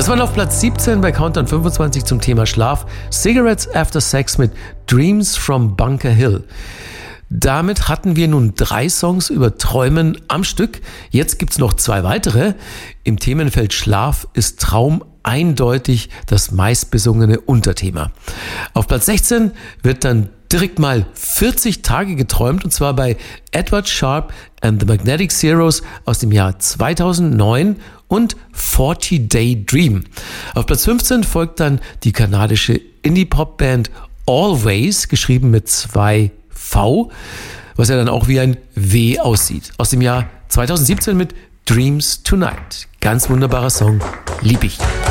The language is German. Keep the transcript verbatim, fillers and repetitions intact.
Das waren auf Platz siebzehn bei Countdown fünfundzwanzig zum Thema Schlaf. Cigarettes After Sex mit Dreams from Bunker Hill. Damit hatten wir nun drei Songs über Träumen am Stück. Jetzt gibt's noch zwei weitere. Im Themenfeld Schlaf ist Traum eindeutig das meistbesungene Unterthema. Auf Platz sechzehn wird dann direkt mal vierzig Tage geträumt, und zwar bei Edward Sharpe and the Magnetic Zeros aus dem Jahr zweitausendneun und forty Day Dream. Auf Platz fünfzehn folgt dann die kanadische Indie-Pop-Band Always, geschrieben mit zwei V, was ja dann auch wie ein W aussieht. Aus dem Jahr zweitausendsiebzehn mit Dreams Tonight. Ganz wunderbarer Song, lieb ich.